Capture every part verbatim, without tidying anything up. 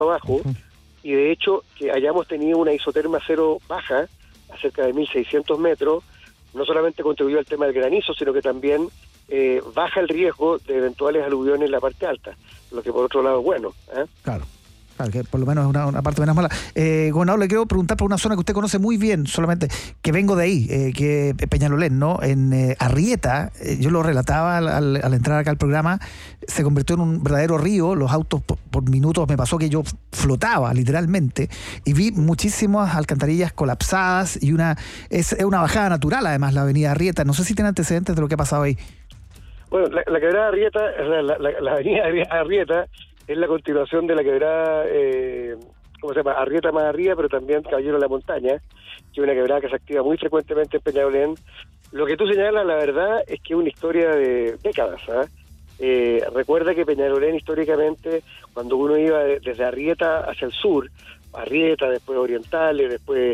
abajo, uh-huh. y de hecho que hayamos tenido una isoterma cero baja, a cerca de mil seiscientos metros, no solamente contribuyó al tema del granizo, sino que también eh, baja el riesgo de eventuales aluviones en la parte alta, lo que por otro lado es bueno. ¿eh? Claro. Claro, que por lo menos es una, una parte menos mala. Eh, gobernador, le quiero preguntar por una zona que usted conoce muy bien, solamente que vengo de ahí, eh, que es Peñalolén, ¿no? En eh, Arrieta, eh, yo lo relataba al, al, al entrar acá al programa, se convirtió en un verdadero río, los autos por, por minutos me pasó que yo flotaba literalmente y vi muchísimas alcantarillas colapsadas y una es, es una bajada natural además la avenida Arrieta. No sé si tiene antecedentes de lo que ha pasado ahí. Bueno, la, la quebrada Arrieta, la, la, la, la avenida Arrieta es la continuación de la quebrada, eh, ¿cómo se llama? Arrieta más arriba, pero también Caballero de la Montaña, que es una quebrada que se activa muy frecuentemente en Peñalolén. Lo que tú señalas, la verdad, es que es una historia de décadas. ¿eh? Eh, recuerda que Peñalolén históricamente, cuando uno iba de, desde Arrieta hacia el sur, Arrieta, después Orientales, después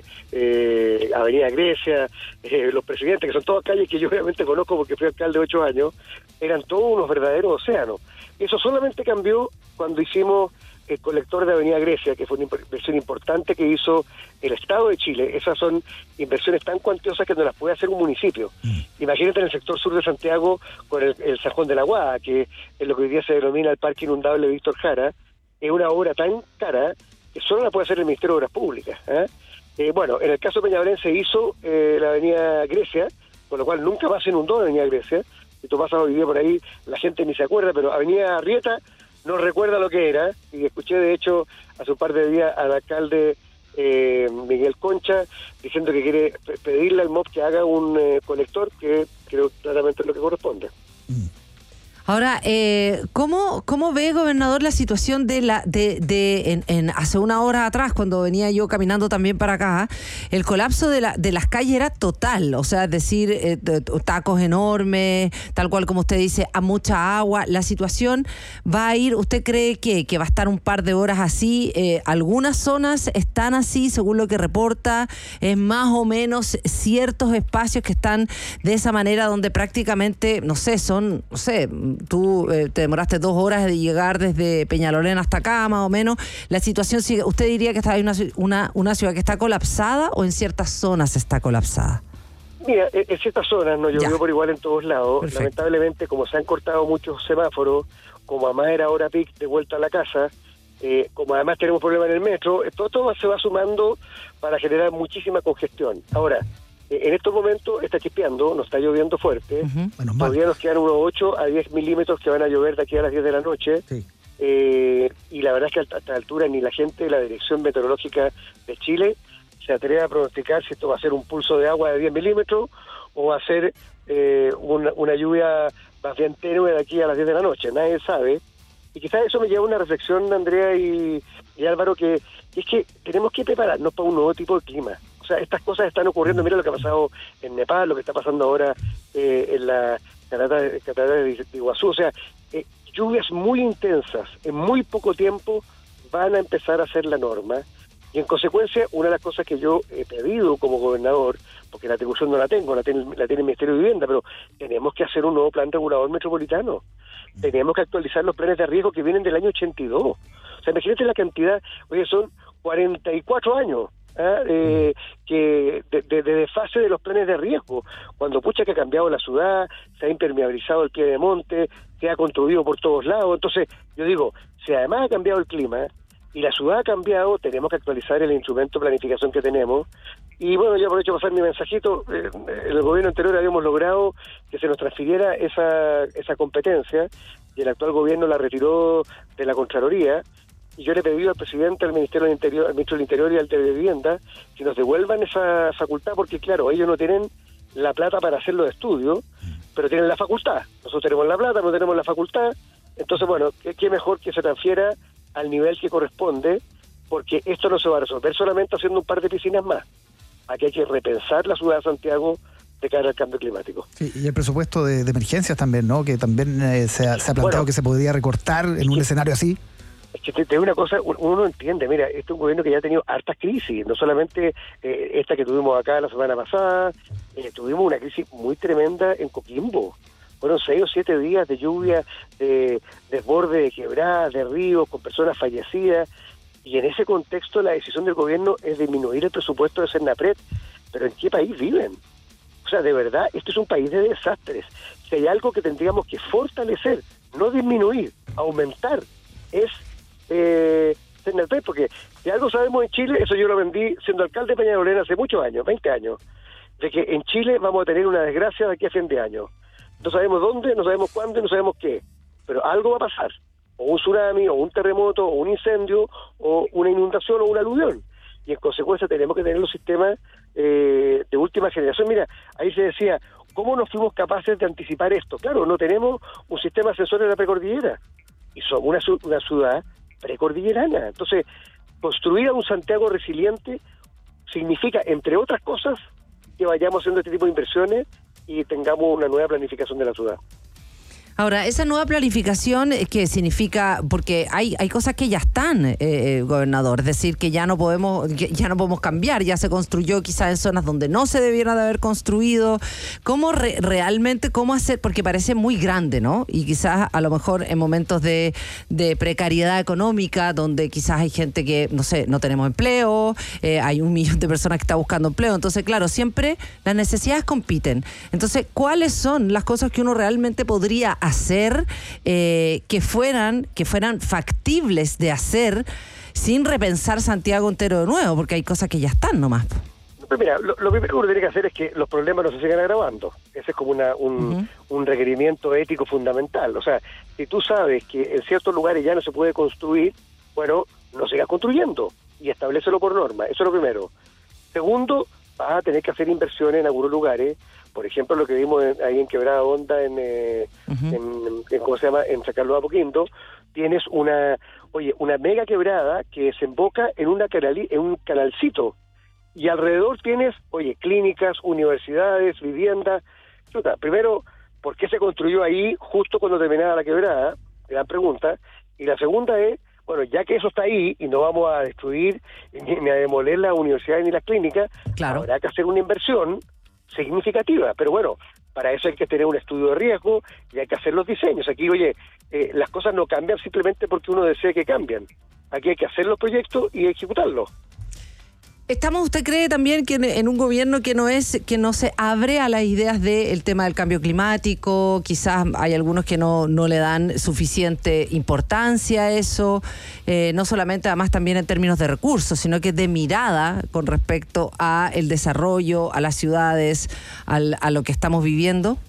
eh, Avenida Grecia, eh, los Presidentes, que son todas calles que yo obviamente conozco porque fui alcalde de ocho años, eran todos unos verdaderos océanos. Eso solamente cambió cuando hicimos el colector de Avenida Grecia, que fue una inversión importante que hizo el Estado de Chile. Esas son inversiones tan cuantiosas que no las puede hacer un municipio. Mm. Imagínate en el sector sur de Santiago con el, el Sajón de la Guada, que es lo que hoy día se denomina el Parque Inundable Víctor Jara. Es una obra tan cara que solo la puede hacer el Ministerio de Obras Públicas. ¿eh? Eh, bueno, en el caso de Peñalolén se hizo eh, la Avenida Grecia, con lo cual nunca más se inundó la Avenida Grecia. Si tú pasas hoy día por ahí, la gente ni se acuerda, pero Avenida Arrieta no recuerda lo que era, y escuché de hecho hace un par de días al alcalde eh, Miguel Concha diciendo que quiere pedirle al M O P que haga un eh, colector, que creo claramente es lo que corresponde. Mm. Ahora, eh, ¿cómo, ¿cómo ve, gobernador, la situación de la de, de en, en hace una hora atrás, cuando venía yo caminando también para acá, el colapso de, la, de las calles era total? O sea, es decir, eh, tacos enormes, tal cual como usted dice, a mucha agua. La situación va a ir, ¿usted cree que, que va a estar un par de horas así? Eh, algunas zonas están así, según lo que reporta, es más o menos ciertos espacios que están de esa manera, donde prácticamente, no sé, son, no sé, tú eh, te demoraste dos horas de llegar desde Peñalolén hasta acá, más o menos. La situación sigue. ¿Usted diría que está hay una, una, una ciudad que está colapsada o en ciertas zonas está colapsada? Mira, en ciertas zonas no llovió ya. por igual en todos lados. Perfecto. Lamentablemente, como se han cortado muchos semáforos, como además era hora pic de vuelta a la casa, eh, como además tenemos problemas en el metro, todo, todo se va sumando para generar muchísima congestión. Ahora, en estos momentos está chispeando, no está lloviendo fuerte. Uh-huh. Bueno, todavía nos quedan unos ocho a diez milímetros que van a llover de aquí a las diez de la noche. Sí. Eh, y la verdad es que a esta altura ni la gente de la Dirección Meteorológica de Chile se atreve a pronosticar si esto va a ser un pulso de agua de diez milímetros o va a ser eh, una, una lluvia más bien tenue de aquí a las diez de la noche. Nadie sabe. Y quizás eso me lleva a una reflexión, Andrea y, y Álvaro, que, que es que tenemos que prepararnos para un nuevo tipo de clima. O sea, estas cosas están ocurriendo. Mira lo que ha pasado en Nepal, lo que está pasando ahora eh, en la cataratas de Iguazú. O sea, eh, lluvias muy intensas en muy poco tiempo van a empezar a ser la norma. Y en consecuencia, una de las cosas que yo he pedido como gobernador, porque la atribución no la tengo, la tiene, la tiene el Ministerio de Vivienda, pero tenemos que hacer un nuevo plan regulador metropolitano. Tenemos que actualizar los planes de riesgo que vienen del año ochenta y dos. O sea, imagínate la cantidad, oye, son cuarenta y cuatro años. ¿eh? Eh, que de, de, de desfase de los planes de riesgo, cuando pucha que ha cambiado la ciudad, se ha impermeabilizado el pie de monte, se ha construido por todos lados. Entonces, yo digo, si además ha cambiado el clima y la ciudad ha cambiado, tenemos que actualizar el instrumento de planificación que tenemos. Y bueno, yo aprovecho para pasar mi mensajito. Eh, en el gobierno anterior habíamos logrado que se nos transfiriera esa, esa competencia, y el actual gobierno la retiró de la Contraloría. Y yo le he pedido al presidente, al Ministerio del Interior, al Ministro del Interior y al de Vivienda que nos devuelvan esa facultad, porque claro, ellos no tienen la plata para hacer los estudios, pero tienen la facultad. Nosotros tenemos la plata, no tenemos la facultad. Entonces, bueno, qué, qué mejor que se transfiera al nivel que corresponde, porque esto no se va a resolver solamente haciendo un par de piscinas más. Aquí hay que repensar la ciudad de Santiago de cara al cambio climático. Sí, y el presupuesto de, de emergencias también, ¿no? Que también eh, se, ha, se ha planteado bueno, que se podría recortar en un que, escenario así. Es que te, te digo una cosa, uno no entiende, mira, este es un gobierno que ya ha tenido hartas crisis, no solamente eh, esta que tuvimos acá la semana pasada, eh, tuvimos una crisis muy tremenda en Coquimbo. Fueron seis o siete días de lluvia, de desborde de quebradas, de ríos, con personas fallecidas. Y en ese contexto la decisión del gobierno es disminuir el presupuesto de Senapred. ¿Pero en qué país viven? O sea, de verdad, esto es un país de desastres. Si hay algo que tendríamos que fortalecer, no disminuir, aumentar, es eh, Senapred, porque si algo sabemos en Chile, eso yo lo aprendí siendo alcalde de Peñalolén hace muchos años, veinte años, de que en Chile vamos a tener una desgracia de aquí a fin de año. No sabemos dónde, no sabemos cuándo, no sabemos qué, pero algo va a pasar. O un tsunami, o un terremoto, o un incendio, o una inundación, o una aluvión. Y en consecuencia tenemos que tener los sistemas eh, de última generación. Mira, ahí se decía, ¿cómo no fuimos capaces de anticipar esto? Claro, no tenemos un sistema asesor en la precordillera. Y somos una, una ciudad precordillerana. Entonces, construir a un Santiago resiliente significa, entre otras cosas, que vayamos haciendo este tipo de inversiones y tengamos una nueva planificación de la ciudad. Ahora, esa nueva planificación, ¿qué significa? Porque hay hay cosas que ya están, eh, gobernador, es decir, que ya no podemos ya no podemos cambiar, ya se construyó quizás en zonas donde no se debiera de haber construido. ¿Cómo re, realmente, cómo hacer? Porque parece muy grande, ¿no? Y quizás a lo mejor en momentos de, de precariedad económica, donde quizás hay gente que, no sé, no tenemos empleo, eh, hay un millón de personas que están buscando empleo. Entonces, claro, siempre las necesidades compiten. Entonces, ¿cuáles son las cosas que uno realmente podría hacer? hacer eh, que fueran que fueran factibles de hacer sin repensar Santiago entero de nuevo, porque hay cosas que ya están nomás. Pues mira, lo, lo primero que uno tiene que hacer es que los problemas no se sigan agravando. Ese es como una, un, uh-huh. un requerimiento ético fundamental. O sea, si tú sabes que en ciertos lugares ya no se puede construir, bueno, no sigas construyendo y establécelo por norma. Eso es lo primero. Segundo, vas a tener que hacer inversiones en algunos lugares. Por ejemplo, lo que vimos en, ahí en Quebrada Honda, en, eh, uh-huh. en, en, ¿cómo se llama? En San Carlos de Apoquindo, tienes una, oye, una mega quebrada que desemboca en una canali, en un canalcito, y alrededor tienes, oye, clínicas, universidades, viviendas. Chuta, primero, ¿por qué se construyó ahí justo cuando terminaba la quebrada? Gran pregunta. Y la segunda es, bueno, ya que eso está ahí y no vamos a destruir ni a demoler las universidades ni las clínicas, claro, habrá que hacer una inversión significativa, pero bueno, para eso hay que tener un estudio de riesgo y hay que hacer los diseños. Aquí, oye, eh, las cosas no cambian simplemente porque uno desee que cambien. Aquí hay que hacer los proyectos y ejecutarlos. Estamos, ¿usted cree también que en un gobierno que no es, que no se abre a las ideas del tema del cambio climático? Quizás hay algunos que no, no le dan suficiente importancia a eso, eh, no solamente además también en términos de recursos, sino que de mirada con respecto a el desarrollo, a las ciudades, al, a lo que estamos viviendo.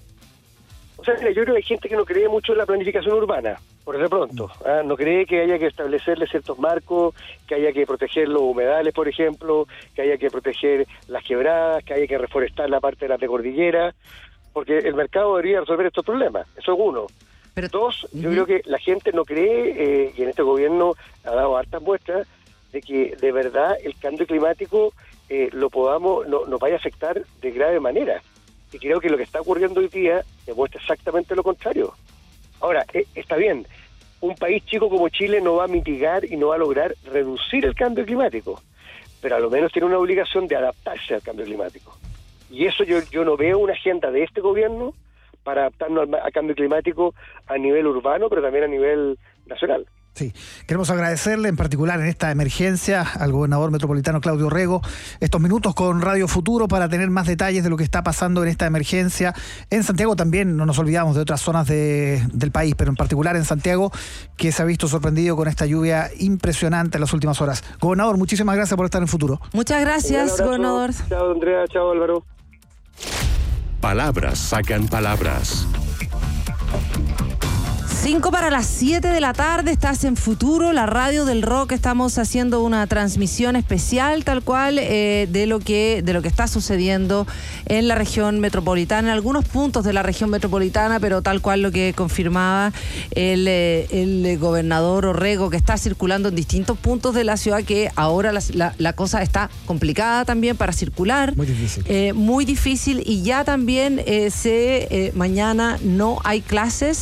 O sea, yo creo que hay gente que no cree mucho en la planificación urbana, por de pronto. ¿ah? No cree que haya que establecerle ciertos marcos, que haya que proteger los humedales, por ejemplo, que haya que proteger las quebradas, que haya que reforestar la parte de la precordillera, porque el mercado debería resolver estos problemas. Eso es uno. Pero, Dos, uh-huh. yo creo que la gente no cree, eh, y en este gobierno ha dado hartas muestras, de que de verdad el cambio climático eh, lo podamos, no, nos vaya a afectar de grave manera. Y creo que lo que está ocurriendo hoy día demuestra exactamente lo contrario. Ahora, eh, está bien, un país chico como Chile no va a mitigar y no va a lograr reducir el cambio climático, pero a lo menos tiene una obligación de adaptarse al cambio climático. Y eso yo, yo no veo una agenda de este gobierno para adaptarnos al, al cambio climático a nivel urbano, pero también a nivel nacional. Sí, queremos agradecerle en particular en esta emergencia al gobernador metropolitano Claudio Orrego estos minutos con Radio Futuro para tener más detalles de lo que está pasando en esta emergencia. En Santiago también, no nos olvidamos de otras zonas de, del país, pero en particular en Santiago, que se ha visto sorprendido con esta lluvia impresionante en las últimas horas. Gobernador, muchísimas gracias por estar en Futuro. Muchas gracias, gobernador. Chao, Andrea, chao, Álvaro. Palabras sacan palabras. Cinco para las siete de la tarde, estás en Futuro, la radio del rock. Estamos haciendo una transmisión especial, tal cual, eh, de lo que de lo que está sucediendo en la región metropolitana, en algunos puntos de la región metropolitana, pero tal cual lo que confirmaba el, eh, el gobernador Orrego, que está circulando en distintos puntos de la ciudad, que ahora la, la, la cosa está complicada también para circular. Muy difícil. Eh, muy difícil, y ya también eh, se eh, mañana no hay clases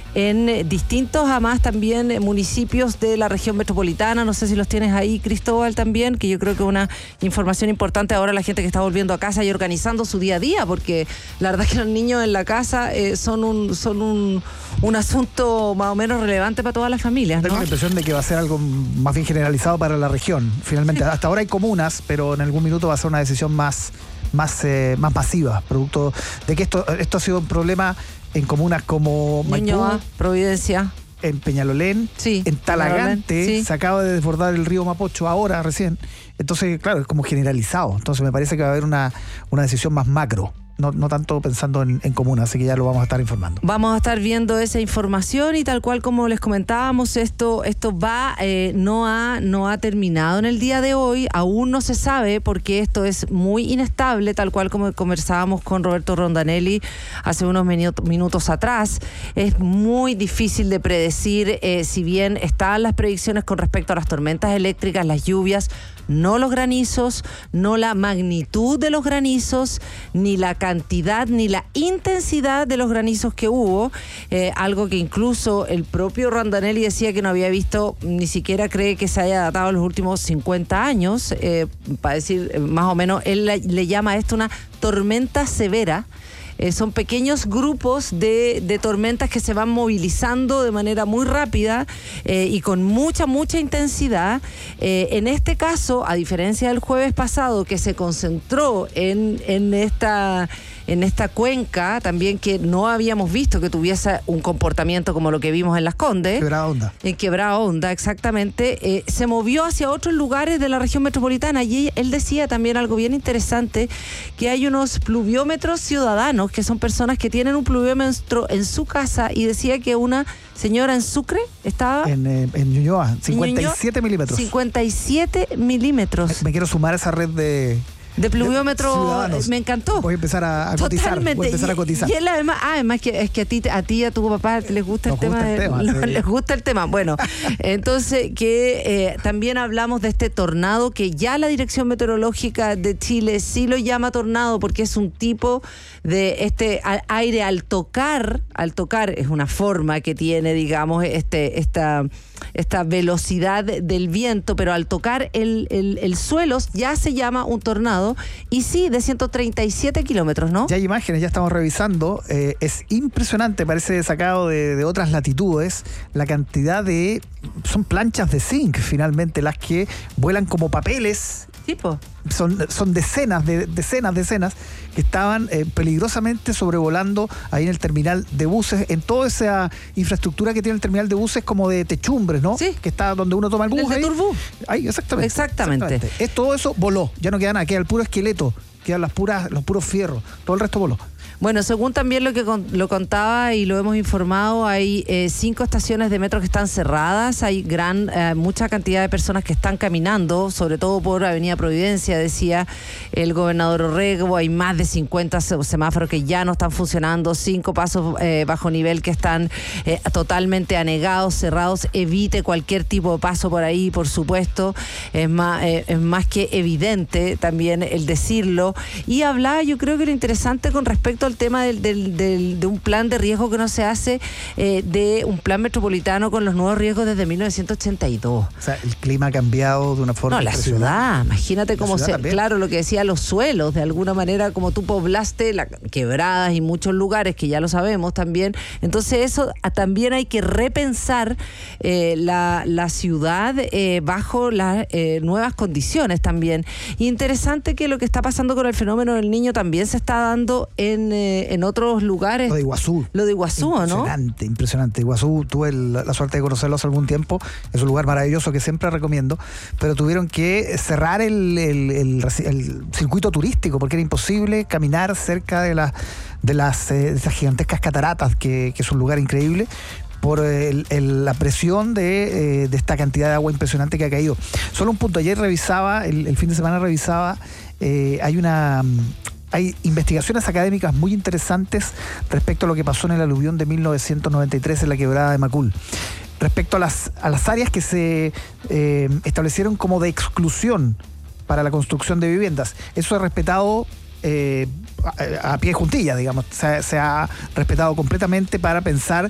en distintos, además también municipios de la región metropolitana. No sé si los tienes ahí, Cristóbal, también, que yo creo que es una información importante ahora la gente que está volviendo a casa y organizando su día a día, porque la verdad es que los niños en la casa eh, son un son un, un asunto más o menos relevante para todas las familias, ¿no? Tengo la impresión de que va a ser algo más bien generalizado para la región. Finalmente, hasta ahora hay comunas, pero en algún minuto va a ser una decisión más, más, eh, más masiva, producto de que esto, esto ha sido un problema en comunas como Ñuñoa, Maipú, Providencia, en Peñalolén, sí, en Talagante, sí. Se acaba de desbordar el río Mapocho ahora recién. Entonces, claro, es como generalizado. Entonces me parece que va a haber una, una decisión más macro. No, no tanto pensando en, en común, así que ya lo vamos a estar informando. Vamos a estar viendo esa información y tal cual como les comentábamos, esto esto va, eh, no ha no ha terminado en el día de hoy, aún no se sabe porque esto es muy inestable, tal cual como conversábamos con Roberto Rondanelli hace unos minutos, minutos atrás. Es muy difícil de predecir, eh, si bien están las predicciones con respecto a las tormentas eléctricas, las lluvias, no los granizos, no la magnitud de los granizos, ni la cantidad, ni la intensidad de los granizos que hubo, eh, algo que incluso el propio Rondanelli decía que no había visto, ni siquiera cree que se haya datado en los últimos cincuenta años, eh, para decir, más o menos, él le, le llama a esto una tormenta severa. Eh, son pequeños grupos de, de tormentas que se van movilizando de manera muy rápida eh, y con mucha, mucha intensidad. Eh, en este caso, a diferencia del jueves pasado, que se concentró en, en esta... en esta cuenca también que no habíamos visto que tuviese un comportamiento como lo que vimos en Las Condes. Quebrada Honda. En Quebrada Honda, exactamente. Eh, se movió hacia otros lugares de la región metropolitana y él decía también algo bien interesante, que hay unos pluviómetros ciudadanos, que son personas que tienen un pluviómetro en su casa, y decía que una señora en Sucre estaba... En, eh, en Ñuñoa, cincuenta y siete Ñuñoa, milímetros. cincuenta y siete milímetros. Me, me quiero sumar a esa red de... De pluviómetro, de me encantó. Voy a empezar a, a cotizar. Totalmente. Voy a empezar a cotizar. Y, y él además, ah, además que es que a ti, a ti y a tu papá les gusta Nos el gusta tema. el de, tema, no, sí. Les gusta el tema. Bueno, entonces que eh, también hablamos de este tornado, que ya la Dirección Meteorológica de Chile sí lo llama tornado, porque es un tipo de este a, aire al tocar, al tocar, es una forma que tiene, digamos, este, esta, esta velocidad del viento, pero al tocar el, el, el suelo ya se llama un tornado, y sí, de ciento treinta y siete kilómetros, ¿no? Ya hay imágenes, ya estamos revisando. Eh, es impresionante, parece sacado de, de otras latitudes, la cantidad de... Son planchas de zinc, finalmente, las que vuelan como papeles. Tipo. Son, son decenas, de decenas, decenas que estaban eh, peligrosamente sobrevolando ahí en el terminal de buses, en toda esa infraestructura que tiene el terminal de buses, como de techumbres, ¿no? Sí. Que está donde uno toma el bus. El de ahí. Turbú. Ahí, exactamente. Exactamente. exactamente. Es, todo eso voló, ya no queda nada, queda el puro esqueleto, quedan las puras, los puros fierros, todo el resto voló. Bueno, según también lo que con, lo contaba y lo hemos informado, hay eh, cinco estaciones de metro que están cerradas, hay gran eh, mucha cantidad de personas que están caminando, sobre todo por Avenida Providencia, decía el gobernador Orrego. Hay más de cincuenta semáforos que ya no están funcionando, cinco pasos eh, bajo nivel que están eh, totalmente anegados, cerrados. Evite cualquier tipo de paso por ahí, por supuesto. Es más, eh, es más que evidente también el decirlo. Y hablaba, yo creo que lo interesante con respecto al tema del, del, del, de un plan de riesgo que no se hace, eh, de un plan metropolitano con los nuevos riesgos desde mil novecientos ochenta y dos. O sea, el clima ha cambiado de una forma No, la ciudad, imagínate cómo se, también. claro, lo que decía, los suelos, de alguna manera, como tú poblaste la, quebradas y muchos lugares, que ya lo sabemos también. Entonces eso a, también hay que repensar eh, la, la ciudad eh, bajo las eh, nuevas condiciones también. Y interesante que lo que está pasando con el fenómeno del Niño también se está dando en, eh, en otros lugares. Lo de Iguazú. Lo de Iguazú, ¿no? Impresionante, impresionante. Iguazú, tuve el, la suerte de conocerlo hace algún tiempo. Es un lugar maravilloso que siempre recomiendo, pero tuvieron que cerrar el, el, el, el circuito turístico porque era imposible caminar cerca de, la, de las eh, de esas gigantescas cataratas, que, que es un lugar increíble, por el, el, la presión de, eh, de esta cantidad de agua impresionante que ha caído. Solo un punto, ayer revisaba, el, el fin de semana revisaba, eh, hay una... Hay investigaciones académicas muy interesantes respecto a lo que pasó en el aluvión de mil novecientos noventa y tres en la quebrada de Macul. Respecto a las, a las áreas que se eh, establecieron como de exclusión para la construcción de viviendas. Eso es respetado eh, a, a pie de juntilla, digamos. Se, se ha respetado completamente para pensar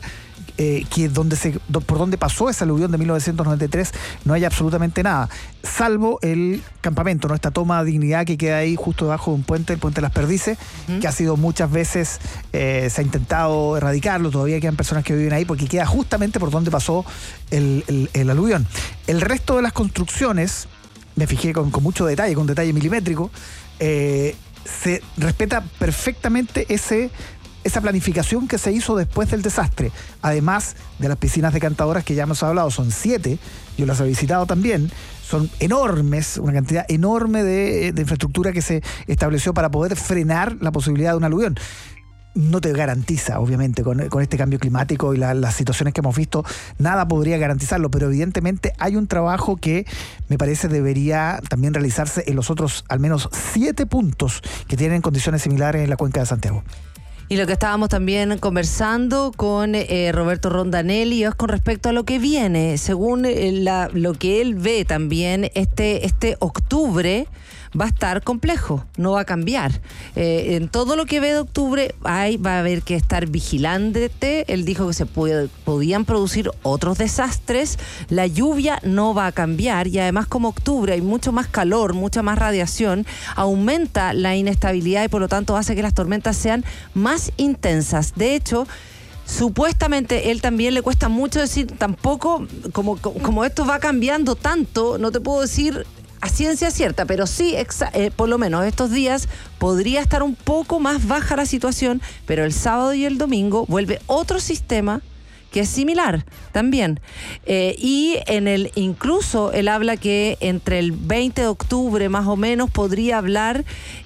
eh, que donde se, do, por donde pasó esa aluvión de mil novecientos noventa y tres no hay absolutamente nada, salvo el campamento, ¿no? Esta toma de Dignidad que queda ahí justo debajo de un puente, el puente de las Perdices, uh-huh. que ha sido muchas veces, eh, se ha intentado erradicarlo, todavía quedan personas que viven ahí porque queda justamente por donde pasó el, el, el aluvión. El resto de las construcciones, me fijé con, con mucho detalle, con detalle milimétrico, eh, se respeta perfectamente ese... esa planificación que se hizo después del desastre, además de las piscinas decantadoras que ya hemos hablado, son siete, yo las he visitado también, son enormes, una cantidad enorme de, de infraestructura que se estableció para poder frenar la posibilidad de un aluvión. No te garantiza, obviamente, con, con este cambio climático y la, las situaciones que hemos visto, nada podría garantizarlo, pero evidentemente hay un trabajo que me parece debería también realizarse en los otros al menos siete puntos que tienen condiciones similares en la cuenca de Santiago. Y lo que estábamos también conversando con eh, Roberto Rondanelli es con respecto a lo que viene. Según eh, la, lo que él ve también, este, este octubre va a estar complejo, no va a cambiar. Eh, en todo lo que ve de octubre hay, va a haber que estar vigilante. Él dijo que se puede, podían producir otros desastres. La lluvia no va a cambiar y además como octubre hay mucho más calor, mucha más radiación, aumenta la inestabilidad y por lo tanto hace que las tormentas sean más intensas. De hecho, supuestamente él también le cuesta mucho decir, tampoco, como, como esto va cambiando tanto, no te puedo decir a ciencia cierta, pero sí, exa- eh, por lo menos estos días podría estar un poco más baja la situación, pero el sábado y el domingo vuelve otro sistema que es similar también. Eh, y en el incluso él habla que entre el veinte de octubre más o menos podría hablar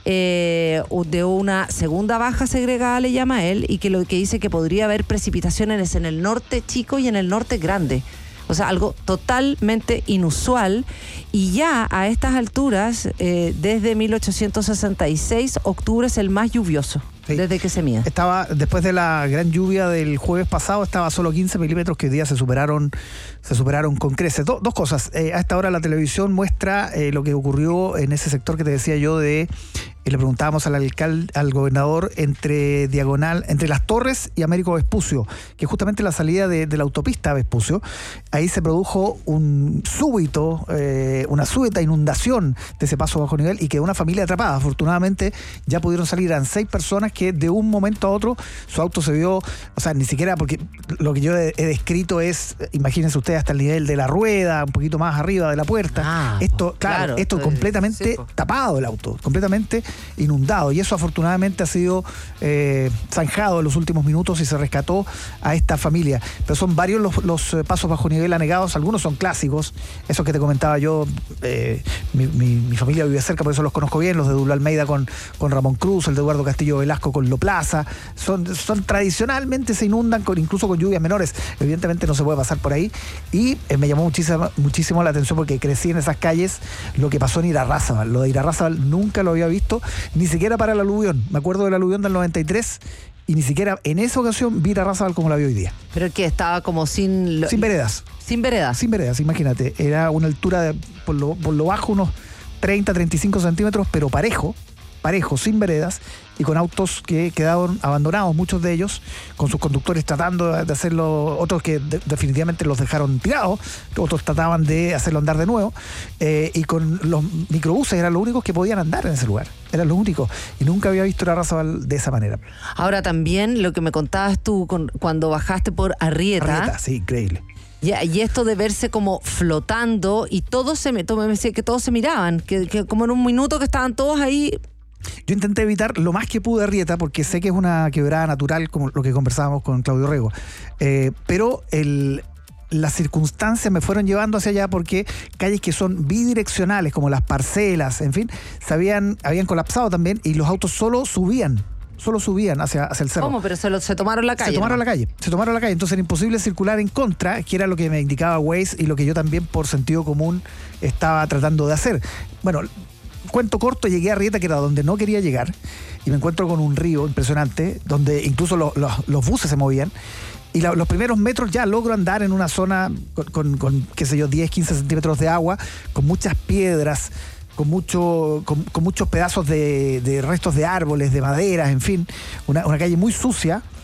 eh, de una segunda baja segregada, le llama él, y que lo que dice que podría haber precipitaciones en el norte chico y en el norte grande. O sea, algo totalmente inusual. Y ya a estas alturas, eh, desde mil ochocientos sesenta y seis, octubre es el más lluvioso. Sí. Desde que se mide. Estaba, después de la gran lluvia del jueves pasado, estaba solo quince milímetros que hoy día se superaron, se superaron con creces. Do, dos cosas. Eh, a esta hora la televisión muestra eh, lo que ocurrió en ese sector que te decía yo de... Y le preguntábamos al alcalde, al gobernador, entre diagonal, entre Las Torres y Américo Vespucio, que justamente la salida de, de la autopista Vespucio, ahí se produjo un súbito, eh, una súbita inundación de ese paso bajo nivel y quedó una familia atrapada. Afortunadamente ya pudieron salir, eran seis personas que de un momento a otro su auto se vio, o sea, ni siquiera, porque lo que yo he, he descrito es, imagínense ustedes, hasta el nivel de la rueda, un poquito más arriba de la puerta. Ah, esto, claro, claro esto completamente sí, tapado el auto, completamente inundado, y eso afortunadamente ha sido eh, zanjado en los últimos minutos y se rescató a esta familia. Pero son varios los, los pasos bajo nivel anegados, algunos son clásicos, esos que te comentaba yo, eh, mi, mi, mi familia vive cerca, por eso los conozco bien, los de Dulo Almeida con, con Ramón Cruz, el de Eduardo Castillo Velasco con Lo Plaza, son, son tradicionalmente se inundan con, incluso con lluvias menores, evidentemente no se puede pasar por ahí, y eh, me llamó muchísimo, muchísimo la atención porque crecí en esas calles, lo que pasó en Irarrázaval, lo de Irarrázaval nunca lo había visto, ni siquiera para el aluvión. Me acuerdo del aluvión del noventa y tres y ni siquiera en esa ocasión vi Irarrázaval como la vi hoy día. ¿Pero que estaba como sin... Lo... Sin veredas. Sin veredas. Sin veredas, imagínate. Era una altura de, por lo, por lo bajo, unos treinta, treinta y cinco centímetros, pero parejo, parejo, sin veredas, y con autos que quedaron abandonados, muchos de ellos, con sus conductores tratando de hacerlo, otros que de, definitivamente los dejaron tirados, otros trataban de hacerlo andar de nuevo, eh, y con los microbuses eran los únicos que podían andar en ese lugar, eran los únicos, y nunca había visto Irarrázaval de esa manera. Ahora también lo que me contabas tú con, cuando bajaste por Arrieta. Arrieta, sí, increíble. Y, y esto de verse como flotando, y todos se me, me decía que todos se miraban, que, que como en un minuto que estaban todos ahí. Yo intenté evitar lo más que pude Arrieta, porque sé que es una quebrada natural, como lo que conversábamos con Claudio Rego. Eh, pero el, las circunstancias me fueron llevando hacia allá porque calles que son bidireccionales, como las parcelas, en fin, se habían, habían colapsado también y los autos solo subían. Solo subían hacia, hacia el cerro. ¿Cómo? Pero se, lo, se tomaron la calle. Se tomaron ¿no? la calle. Se tomaron la calle. Entonces era imposible circular en contra, que era lo que me indicaba Waze y lo que yo también por sentido común estaba tratando de hacer. Bueno, cuento corto, llegué a Arrieta, que era donde no quería llegar, y me encuentro con un río impresionante, donde incluso lo, lo, los buses se movían. Y la, los primeros metros ya logro andar en una zona con, con, con, qué sé yo, diez, quince centímetros de agua, con muchas piedras, con mucho con, con muchos pedazos de, de restos de árboles, de maderas, en fin, una, una calle muy sucia.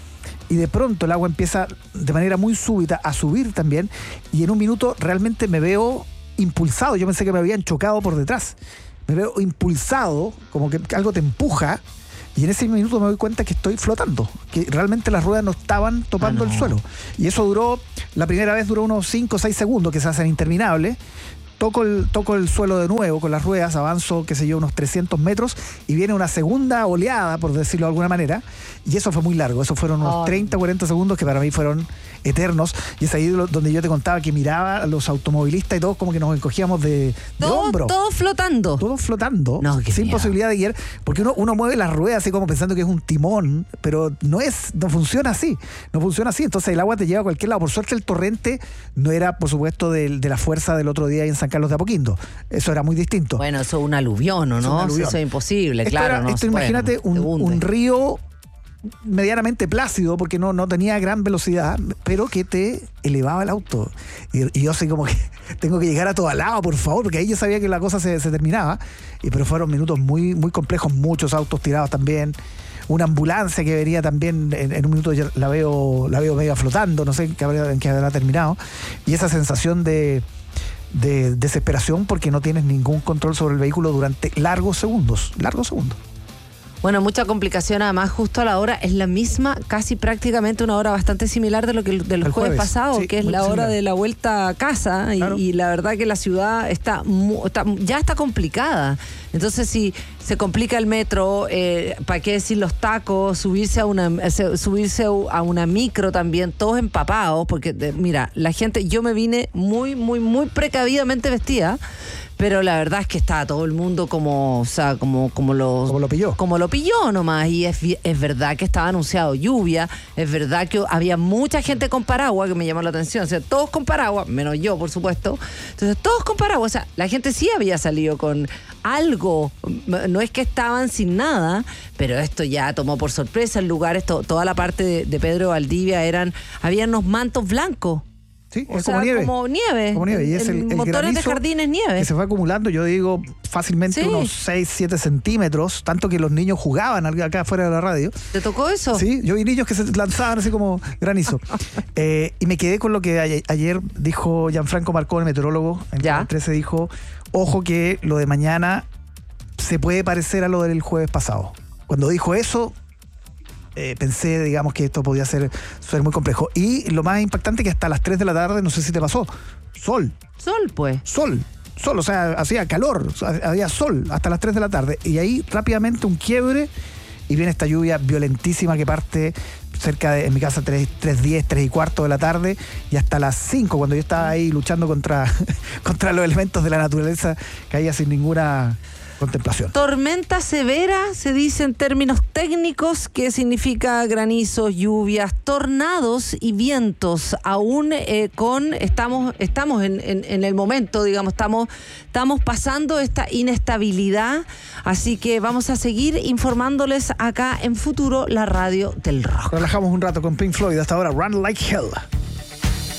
y de pronto el agua empieza de manera muy súbita a subir también, y en un minuto realmente me veo impulsado. Yo pensé que me habían chocado por detrás. Me veo impulsado, como que algo te empuja, y en ese minuto me doy cuenta que estoy flotando, que realmente las ruedas no estaban topando ah, no. el suelo. Y eso duró, la primera vez duró unos cinco o seis segundos, que se hacen interminables. Toco el, toco el suelo de nuevo con las ruedas, avanzo, qué sé yo, unos trescientos metros, y viene una segunda oleada, por decirlo de alguna manera, y eso fue muy largo. Eso fueron unos oh. treinta, cuarenta segundos que para mí fueron eternos, y es ahí donde yo te contaba que miraba a los automovilistas y todos como que nos encogíamos de, de todo, hombro. Todos flotando. Todos flotando, no, sin miedo. posibilidad de guiar, porque uno, uno mueve las ruedas así como pensando que es un timón, pero no es, no funciona así, no funciona así. Entonces el agua te lleva a cualquier lado. Por suerte el torrente no era, por supuesto, de, de la fuerza del otro día en San Carlos de Apoquindo. Eso era muy distinto. Bueno, eso es un aluvión, ¿no? ¿no? Eso es imposible, esto claro. Era, no, esto imagínate bueno, un, un río medianamente plácido, porque no, no tenía gran velocidad, pero que te elevaba el auto. Y, y yo sé como que tengo que llegar a todo lado, por favor, porque ahí yo sabía que la cosa se, se terminaba. Y, pero fueron minutos muy, muy complejos, muchos autos tirados también. Una ambulancia que venía también, en, en un minuto ya la veo, la veo medio flotando, no sé en qué habrá, en qué habrá terminado. Y esa sensación de, de desesperación porque no tienes ningún control sobre el vehículo durante largos segundos, largos segundos. Bueno, mucha complicación, además justo a la hora es la misma, casi prácticamente una hora bastante similar de lo que del jueves, jueves pasado, sí, que es la hora similar. De la vuelta a casa, claro. y, y la verdad que la ciudad está, está ya está complicada. Entonces, si se complica el metro, eh, ¿para qué decir los tacos? Subirse a una subirse a una micro también, todos empapados, porque de, mira, la gente, yo me vine muy, muy, muy precavidamente vestida. Pero la verdad es que estaba todo el mundo como, o sea, como, como lo, como lo pilló. Como lo pilló nomás. Y es, es verdad que estaba anunciado lluvia, es verdad que había mucha gente con paraguas, que me llamó la atención. O sea, todos con paraguas, menos yo, por supuesto. Entonces, todos con paraguas. O sea, la gente sí había salido con algo. No es que estaban sin nada, pero esto ya tomó por sorpresa el lugar. Esto, toda la parte de, de Pedro Valdivia eran, había unos mantos blancos. Sí, o es sea, como nieve. Como nieve. Como nieve. Y es el, el montones de jardines nieve. Que se fue acumulando, yo digo, fácilmente sí. unos seis, siete centímetros, tanto que los niños jugaban acá afuera de la radio. ¿Te tocó eso? Sí, yo vi niños que se lanzaban así como granizo. eh, y me quedé con lo que ayer, ayer dijo Gianfranco Marcó, el meteorólogo, en el trece dijo, ojo que lo de mañana se puede parecer a lo del jueves pasado. Cuando dijo eso... Eh, pensé, digamos, que esto podía ser, ser muy complejo. Y lo más impactante que hasta las tres de la tarde, no sé si te pasó, sol. Sol, pues. Sol, sol, o sea, hacía calor, o sea, había sol hasta las tres de la tarde. Y ahí rápidamente un quiebre y viene esta lluvia violentísima que parte cerca de, en mi casa, tres diez, tres y cuarto de la tarde, y hasta las cinco, cuando yo estaba ahí luchando contra, contra los elementos de la naturaleza, caía sin ninguna... contemplación. Tormenta severa, se dice en términos técnicos, que significa granizos, lluvias, tornados y vientos. Aún eh, con, estamos, estamos en, en, en el momento, digamos, estamos, estamos pasando esta inestabilidad, así que vamos a seguir informándoles acá en Futuro, la radio del rock. Relajamos un rato con Pink Floyd, hasta ahora Run Like Hell.